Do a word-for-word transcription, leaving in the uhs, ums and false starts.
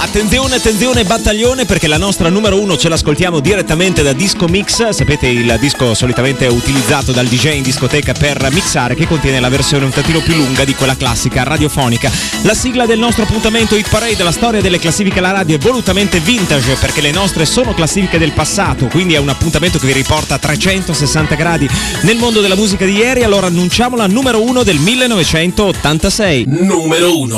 Attenzione, attenzione battaglione, perché la nostra numero uno ce l'ascoltiamo direttamente da Disco Mix. Sapete, il disco solitamente utilizzato dal D J in discoteca per mixare, che contiene la versione un tantino più lunga di quella classica radiofonica. La sigla del nostro appuntamento Hit Parade, la storia delle classifiche alla radio è volutamente vintage, perché le nostre sono classifiche del passato, quindi è un appuntamento che vi riporta a trecentosessanta gradi nel mondo della musica di ieri. Allora annunciamo la numero uno del millenovecentottantasei. Numero uno.